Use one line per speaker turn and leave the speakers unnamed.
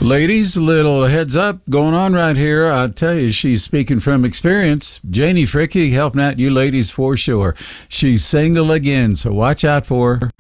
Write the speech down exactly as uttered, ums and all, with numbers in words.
Ladies, a little heads up going on right here. I tell you, she's speaking from experience. Janie Fricke helping out you ladies for sure. She's single again, so watch out for her.